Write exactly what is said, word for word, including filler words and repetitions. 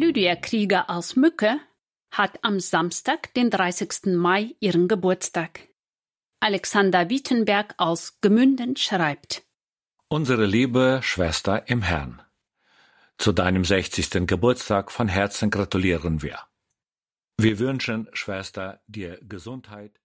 Lydia Krieger aus Mücke hat am Samstag, den dreißigsten Mai, ihren Geburtstag. Alexander Wittenberg aus Gemünden schreibt: Unsere liebe Schwester im Herrn, zu deinem sechzigsten Geburtstag von Herzen gratulieren wir. Wir wünschen, Schwester, dir Gesundheit,